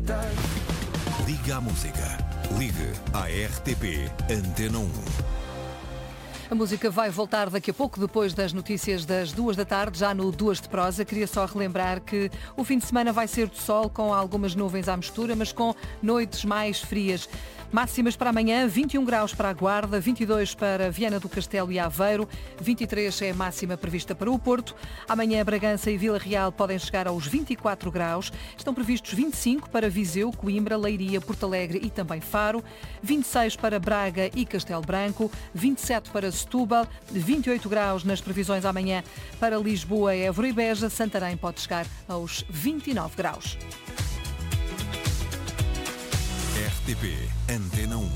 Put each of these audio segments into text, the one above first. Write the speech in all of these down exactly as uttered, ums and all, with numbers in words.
Liga à música. Ligue à R T P Antena um. A música vai voltar daqui a pouco, depois das notícias das duas da tarde, já no Duas de Prosa. Queria só relembrar que o fim de semana vai ser de sol, com algumas nuvens à mistura, mas com noites mais frias. Máximas para amanhã, vinte e um graus para a Guarda, vinte e dois para Viana do Castelo e Aveiro, vinte e três é a máxima prevista para o Porto. Amanhã Bragança e Vila Real podem chegar aos vinte e quatro graus. Estão previstos vinte e cinco para Viseu, Coimbra, Leiria, Porto Alegre e também Faro, vinte e seis para Braga e Castelo Branco, vinte e sete para Setúbal, vinte e oito graus nas previsões amanhã para Lisboa, Évora e Beja. Santarém pode chegar aos vinte e nove graus. R T P Antena um.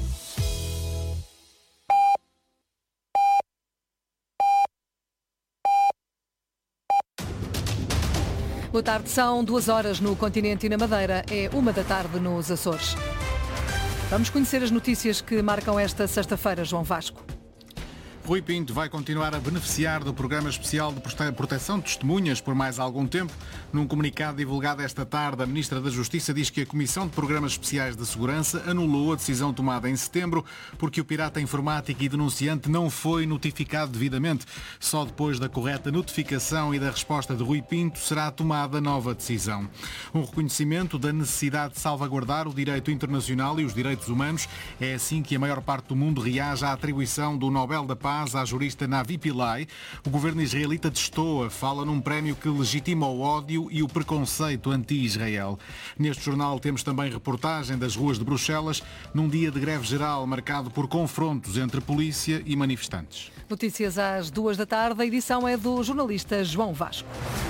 Boa tarde, são duas horas no continente e na Madeira, é uma da tarde nos Açores. Vamos conhecer as notícias que marcam esta sexta-feira, João Vasco. Rui Pinto vai continuar a beneficiar do Programa Especial de Proteção de Testemunhas por mais algum tempo. Num comunicado divulgado esta tarde, a Ministra da Justiça diz que a Comissão de Programas Especiais de Segurança anulou a decisão tomada em setembro porque o pirata informático e denunciante não foi notificado devidamente. Só depois da correta notificação e da resposta de Rui Pinto será tomada nova decisão. Um reconhecimento da necessidade de salvaguardar o direito internacional e os direitos humanos. É assim que a maior parte do mundo reage à atribuição do Nobel da Paz à jurista Navi Pillay. O governo israelita destoa, fala num prémio que legitima o ódio e o preconceito anti-Israel. Neste jornal temos também reportagem das ruas de Bruxelas, num dia de greve geral marcado por confrontos entre polícia e manifestantes. Notícias às duas da tarde, a edição é do jornalista João Vasco.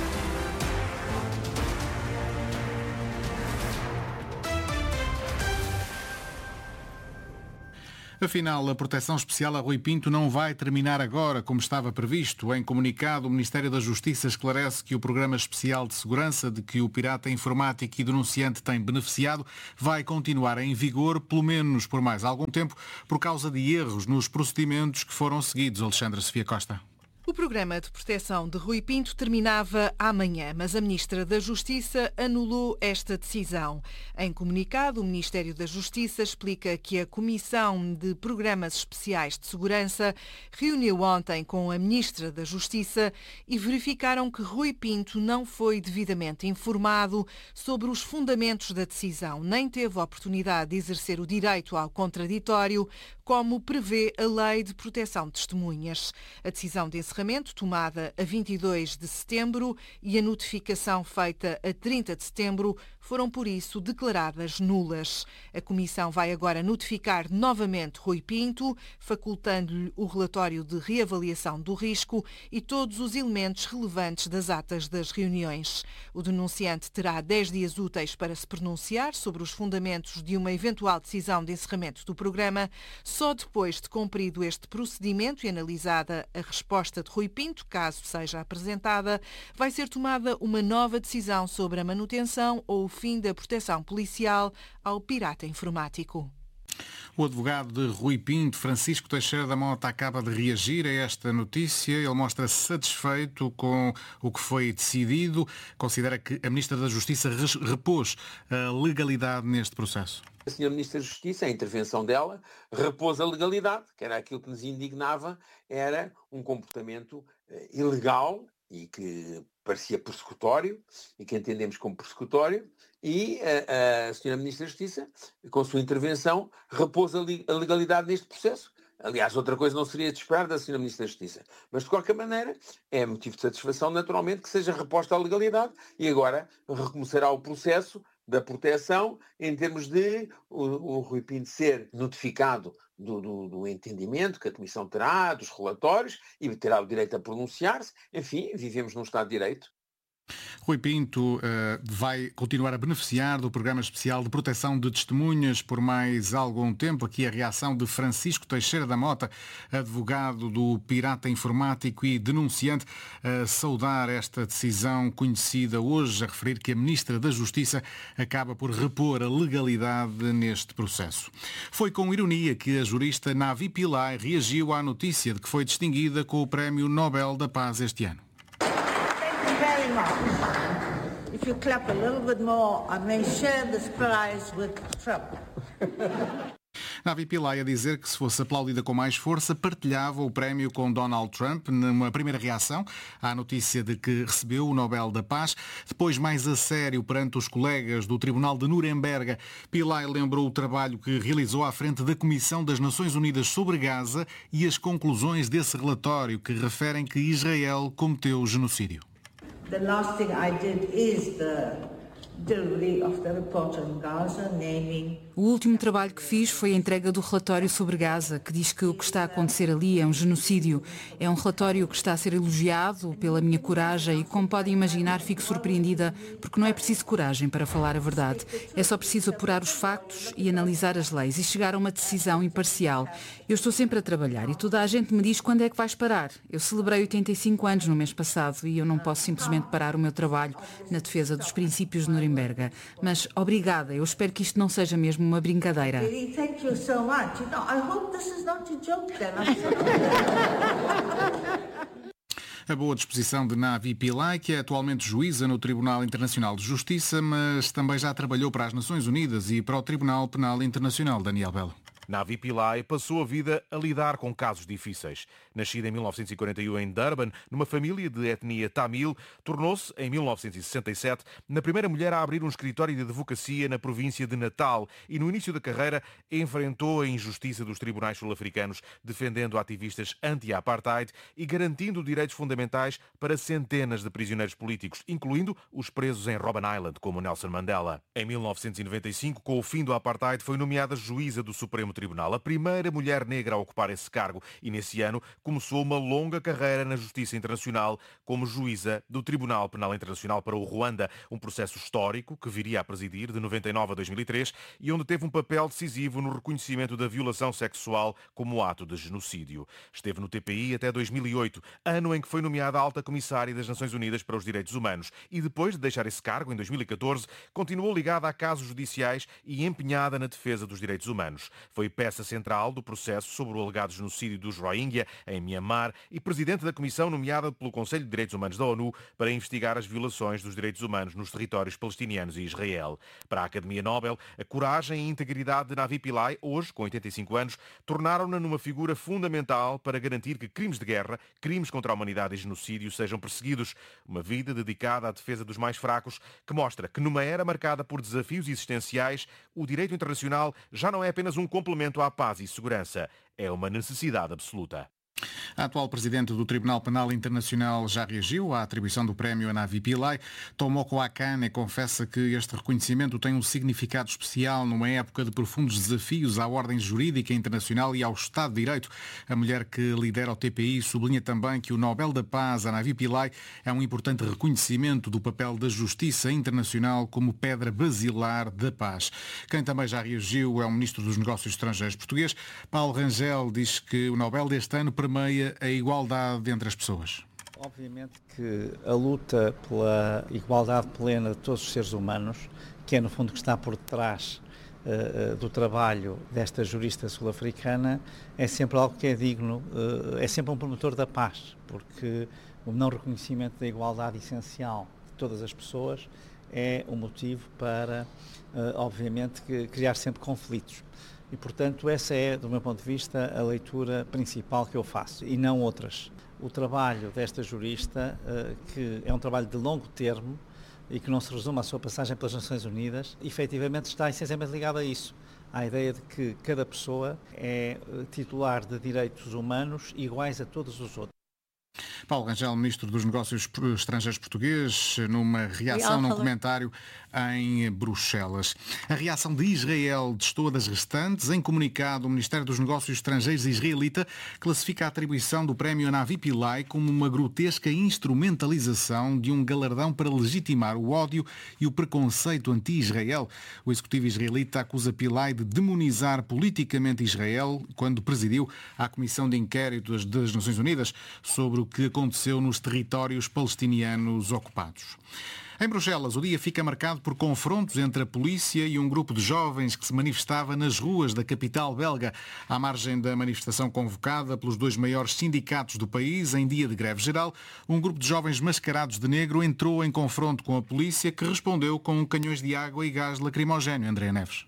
Afinal, a proteção especial a Rui Pinto não vai terminar agora, como estava previsto. Em comunicado, o Ministério da Justiça esclarece que o Programa Especial de Segurança de que o pirata informático e denunciante tem beneficiado vai continuar em vigor, pelo menos por mais algum tempo, por causa de erros nos procedimentos que foram seguidos. Alexandra Sofia Costa. O programa de proteção de Rui Pinto terminava amanhã, mas a Ministra da Justiça anulou esta decisão. Em comunicado, o Ministério da Justiça explica que a Comissão de Programas Especiais de Segurança reuniu ontem com a Ministra da Justiça e verificaram que Rui Pinto não foi devidamente informado sobre os fundamentos da decisão, nem teve a oportunidade de exercer o direito ao contraditório, como prevê a Lei de Proteção de Testemunhas. A decisão de encerramento, tomada a vinte e dois de setembro, e a notificação feita a trinta de setembro foram, por isso, declaradas nulas. A Comissão vai agora notificar novamente Rui Pinto, facultando-lhe o relatório de reavaliação do risco e todos os elementos relevantes das atas das reuniões. O denunciante terá dez dias úteis para se pronunciar sobre os fundamentos de uma eventual decisão de encerramento do programa. Só depois de cumprido este procedimento e analisada a resposta de Rui Pinto, caso seja apresentada, vai ser tomada uma nova decisão sobre a manutenção ou o fim da proteção policial ao pirata informático. O advogado de Rui Pinto, Francisco Teixeira da Mota, acaba de reagir a esta notícia. Ele mostra-se satisfeito com o que foi decidido. Considera que a Ministra da Justiça repôs a legalidade neste processo. A senhora Ministra da Justiça, a intervenção dela, repôs a legalidade, que era aquilo que nos indignava, era um comportamento ilegal e que parecia persecutório, e que entendemos como persecutório, e a, a senhora Ministra da Justiça, com a sua intervenção, repôs a, li, a legalidade neste processo. Aliás, outra coisa não seria de esperar da senhora Ministra da Justiça. Mas, de qualquer maneira, é motivo de satisfação, naturalmente, que seja reposta a legalidade e agora recomeçará o processo da proteção em termos de o, o Rui Pinto ser notificado do, do, do entendimento que a Comissão terá, dos relatórios, e terá o direito a pronunciar-se. Enfim, vivemos num Estado de Direito. Rui Pinto uh, vai continuar a beneficiar do Programa Especial de Proteção de Testemunhas por mais algum tempo. Aqui a reação de Francisco Teixeira da Mota, advogado do pirata informático e denunciante, a saudar esta decisão conhecida hoje, a referir que a Ministra da Justiça acaba por repor a legalidade neste processo. Foi com ironia que a jurista Navi Pillay reagiu à notícia de que foi distinguida com o Prémio Nobel da Paz este ano. Very much. It if you clap a little bit more, I may share this prize with Trump. Navi Pillay a dizer que se fosse aplaudida com mais força, partilhava o prémio com Donald Trump numa primeira reação à notícia de que recebeu o Nobel da Paz. Depois, mais a sério, perante os colegas do Tribunal de Nuremberg, Pillay lembrou o trabalho que realizou à frente da Comissão das Nações Unidas sobre Gaza e as conclusões desse relatório que referem que Israel cometeu genocídio. The last thing I did is the delivery of the report on Gaza, naming O último trabalho que fiz foi a entrega do relatório sobre Gaza, que diz que o que está a acontecer ali é um genocídio. É um relatório que está a ser elogiado pela minha coragem e, como podem imaginar, fico surpreendida porque não é preciso coragem para falar a verdade. É só preciso apurar os factos e analisar as leis e chegar a uma decisão imparcial. Eu estou sempre a trabalhar e toda a gente me diz quando é que vais parar. Eu celebrei oitenta e cinco anos no mês passado e eu não posso simplesmente parar o meu trabalho na defesa dos princípios de Nuremberg. Mas obrigada, eu espero que isto não seja mesmo uma brincadeira. Thank you so much. You know, I hope this is not a joke then. A boa disposição de Navi Pillay, que é atualmente juíza no Tribunal Internacional de Justiça, mas também já trabalhou para as Nações Unidas e para o Tribunal Penal Internacional. Daniel Belo. Navi Pillay passou a vida a lidar com casos difíceis. Nascida em mil novecentos e quarenta e um em Durban, numa família de etnia tamil, tornou-se, em mil novecentos e sessenta e sete, na primeira mulher a abrir um escritório de advocacia na província de Natal e, no início da carreira, enfrentou a injustiça dos tribunais sul-africanos, defendendo ativistas anti-apartheid e garantindo direitos fundamentais para centenas de prisioneiros políticos, incluindo os presos em Robben Island, como Nelson Mandela. Em mil novecentos e noventa e cinco, com o fim do apartheid, foi nomeada juíza do Supremo Tribunal, a primeira mulher negra a ocupar esse cargo, e nesse ano começou uma longa carreira na Justiça Internacional como juíza do Tribunal Penal Internacional para o Ruanda, um processo histórico que viria a presidir de noventa e nove a dois mil e três e onde teve um papel decisivo no reconhecimento da violação sexual como ato de genocídio. Esteve no T P I até dois mil e oito, ano em que foi nomeada Alta Comissária das Nações Unidas para os Direitos Humanos, e depois de deixar esse cargo, em dois mil e catorze, continuou ligada a casos judiciais e empenhada na defesa dos direitos humanos. Foi peça central do processo sobre o alegado genocídio dos Rohingya em Myanmar e presidente da comissão nomeada pelo Conselho de Direitos Humanos da ONU para investigar as violações dos direitos humanos nos territórios palestinianos e Israel. Para a Academia Nobel, a coragem e a integridade de Navi Pillay, hoje com oitenta e cinco anos, tornaram-na numa figura fundamental para garantir que crimes de guerra, crimes contra a humanidade e genocídio sejam perseguidos. Uma vida dedicada à defesa dos mais fracos, que mostra que numa era marcada por desafios existenciais, o direito internacional já não é apenas um complemento à paz e segurança, é uma necessidade absoluta. A atual presidente do Tribunal Penal Internacional já reagiu à atribuição do prémio a Navi Pillay. Tomoko Akane confessa que este reconhecimento tem um significado especial numa época de profundos desafios à ordem jurídica internacional e ao Estado de Direito. A mulher que lidera o T P I sublinha também que o Nobel da Paz a Navi Pillay é um importante reconhecimento do papel da justiça internacional como pedra basilar da paz. Quem também já reagiu é o Ministro dos Negócios Estrangeiros português. Paulo Rangel diz que o Nobel deste ano permeia a igualdade entre as pessoas. Obviamente que a luta pela igualdade plena de todos os seres humanos, que é no fundo que está por detrás uh, do trabalho desta jurista sul-africana, é sempre algo que é digno, uh, é sempre um promotor da paz, porque o não reconhecimento da igualdade essencial de todas as pessoas é um motivo para, uh, obviamente, que criar sempre conflitos. E, portanto, essa é, do meu ponto de vista, a leitura principal que eu faço, e não outras. O trabalho desta jurista, que é um trabalho de longo termo e que não se resume à sua passagem pelas Nações Unidas, efetivamente está essencialmente ligado a isso, à ideia de que cada pessoa é titular de direitos humanos iguais a todos os outros. Paulo Rangel, Ministro dos Negócios Estrangeiros português, numa reação, num comentário em Bruxelas. A reação de Israel destoa das restantes. Em comunicado, o Ministério dos Negócios Estrangeiros israelita classifica a atribuição do prémio a Navi Pillay como uma grotesca instrumentalização de um galardão para legitimar o ódio e o preconceito anti-Israel. O executivo israelita acusa Pillay de demonizar politicamente Israel quando presidiu a Comissão de Inquérito das Nações Unidas sobre o que aconteceu nos territórios palestinianos ocupados. Em Bruxelas, o dia fica marcado por confrontos entre a polícia e um grupo de jovens que se manifestava nas ruas da capital belga, à margem da manifestação convocada pelos dois maiores sindicatos do país em dia de greve geral. Um grupo de jovens mascarados de negro entrou em confronto com a polícia, que respondeu com canhões de água e gás lacrimogéneo. Andréa Neves.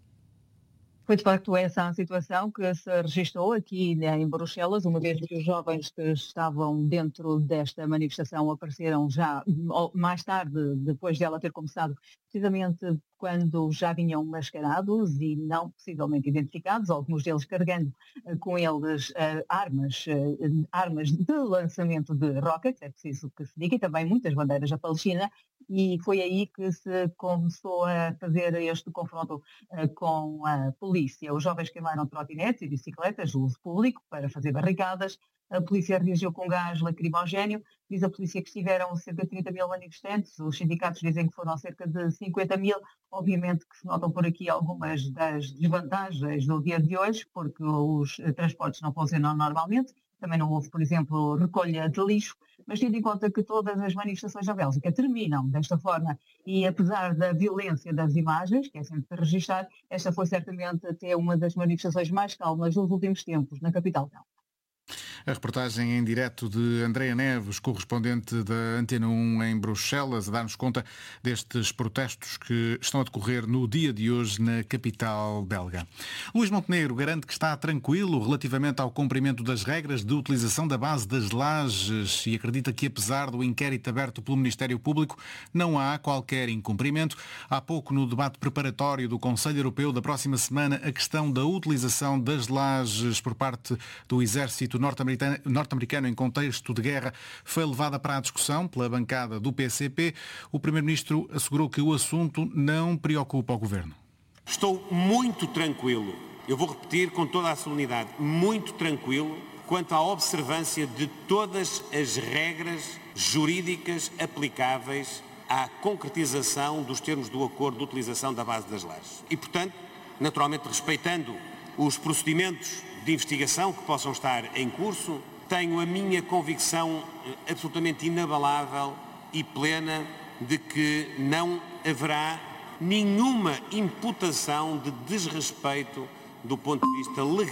Foi de facto essa a situação que se registrou aqui em Bruxelas, uma vez que os jovens que estavam dentro desta manifestação apareceram já mais tarde, depois dela ter começado, precisamente quando já vinham mascarados e não possivelmente identificados, alguns deles carregando uh, com eles uh, armas, uh, armas de lançamento de rockets, é preciso que se diga, e também muitas bandeiras da Palestina, e foi aí que se começou a fazer este confronto uh, com a polícia. Os jovens queimaram trotinetes e bicicletas de uso público para fazer barricadas. A polícia reagiu com gás lacrimogéneo. Diz a polícia que estiveram cerca de trinta mil manifestantes. Os sindicatos dizem que foram cerca de cinquenta mil. Obviamente que se notam por aqui algumas das desvantagens do dia de hoje, porque os transportes não funcionam normalmente. Também não houve, por exemplo, recolha de lixo. Mas tendo em conta que todas as manifestações na Bélgica terminam desta forma e apesar da violência das imagens, que é sempre de registrar, esta foi certamente até uma das manifestações mais calmas dos últimos tempos na capital belga. A reportagem em direto de Andréa Neves, correspondente da Antena um em Bruxelas, a dar-nos conta destes protestos que estão a decorrer no dia de hoje na capital belga. Luís Montenegro garante que está tranquilo relativamente ao cumprimento das regras de utilização da base das lajes e acredita que, apesar do inquérito aberto pelo Ministério Público, não há qualquer incumprimento. Há pouco, no debate preparatório do Conselho Europeu da próxima semana, a questão da utilização das lajes por parte do Exército norte-americano norte-americano em contexto de guerra foi levada para a discussão pela bancada do P C P. O Primeiro-Ministro assegurou que o assunto não preocupa o Governo. Estou muito tranquilo, eu vou repetir com toda a solenidade, muito tranquilo quanto à observância de todas as regras jurídicas aplicáveis à concretização dos termos do acordo de utilização da base das lajes. E, portanto, naturalmente respeitando os procedimentos de investigação que possam estar em curso, tenho a minha convicção absolutamente inabalável e plena de que não haverá nenhuma imputação de desrespeito do ponto de vista legal